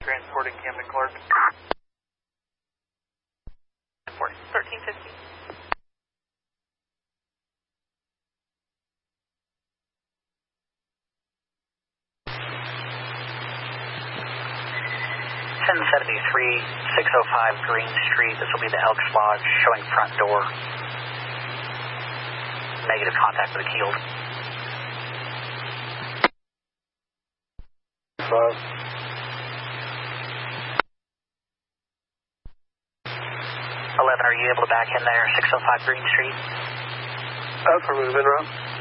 Transporting Camden Clark. 1350. (1073) 605 Green Street. This will be the Elks Lodge, showing front door. Negative contact with the Keeled. 5. 11, are you able to back in there, 605 Green Street? Affirmative, en route.